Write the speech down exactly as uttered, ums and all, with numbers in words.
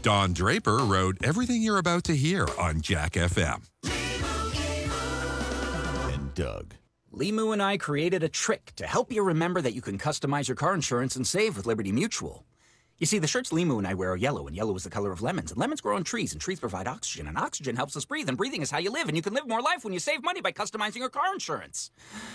Don Draper wrote everything you're about to hear on Jack F M. And Doug. Limu and I created a trick to help you remember that you can customize your car insurance and save with Liberty Mutual. You see, the shirts Limu and I wear are yellow, and yellow is the color of lemons. And lemons grow on trees, and trees provide oxygen, and oxygen helps us breathe, and breathing is how you live, and you can live more life when you save money by customizing your car insurance.